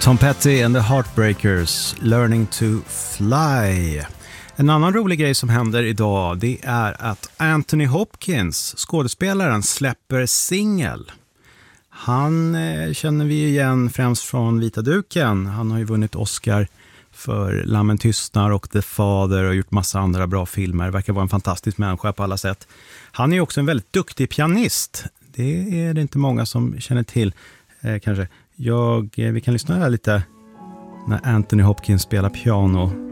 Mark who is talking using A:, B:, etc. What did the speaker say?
A: Tom Petty and the Heartbreakers, Learning to Fly. En annan rolig grej som händer idag, det är att Anthony Hopkins, skådespelaren, släpper singel. Han känner vi igen främst från Vita duken. Han har ju vunnit Oscar för Lammen tystnar och The Father och gjort massa andra bra filmer. Verkar vara en fantastisk människa på alla sätt. Han är ju också en väldigt duktig pianist. Det är det inte många som känner till kanske. Vi kan lyssna här lite när Anthony Hopkins spelar piano.